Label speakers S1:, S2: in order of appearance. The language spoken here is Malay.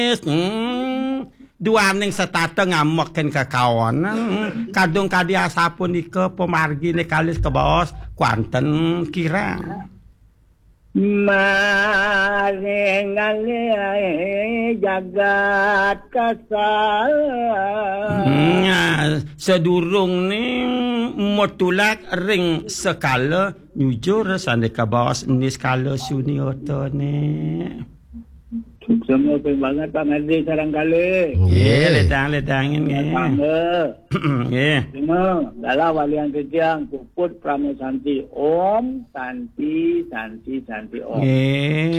S1: Dua ning setata ngamuk kan kakawan. Kadung kadi asapun ike pemargi ne kalis ke bos kuanten kira.
S2: Marengale jagat kasal.
S1: Sedurung ni motulak ring sekala jujur sande ka bos ni skala suni oto ni.
S2: Semua banget pangadi sarang kali.
S1: Letang-letangin
S2: Semua dalam walian kejang puput pramo santi om santi om.